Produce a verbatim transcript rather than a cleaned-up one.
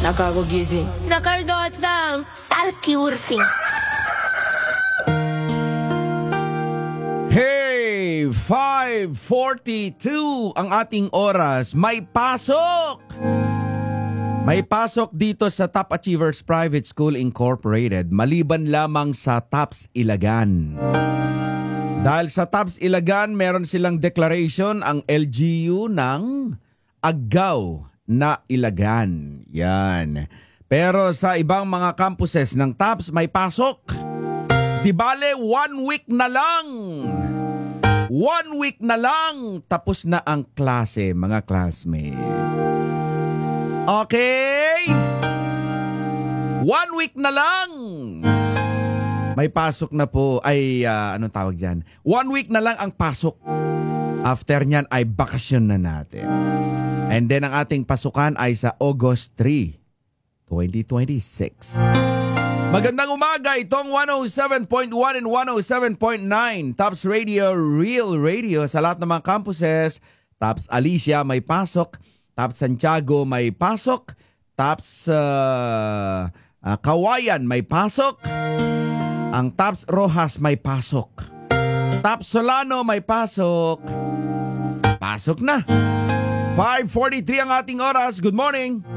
Nakagugising. Nakaldot lang. Salki urfing. Hey! five forty-two ang ating oras. May pasok! May pasok dito sa Top Achievers Private School Incorporated maliban lamang sa TOPS Ilagan. Dahil sa TOPS Ilagan, meron silang declaration ang L G U ng Agao na Ilagan. Yan. Pero sa ibang mga campuses ng TOPS may pasok. Di bale, one week na lang. One week na lang. Tapos na ang klase, mga classmates. Okay? One week na lang. May pasok na po. Ay, uh, anong tawag dyan? One week na lang ang pasok. After nyan ay bakasyon na natin. And then ang ating pasukan ay sa August third, twenty twenty-six. Magandang umaga, itong one oh seven point one and one oh seven point nine TOPS Radio, Real Radio sa lahat ng mga campuses. TOPS Alicia may pasok, TOPS Santiago may pasok, TOPS uh, uh, Kawayan may pasok, ang TOPS Rojas may pasok, TOPS Solano may pasok. Pasok na. five forty-three ang ating oras. Good morning.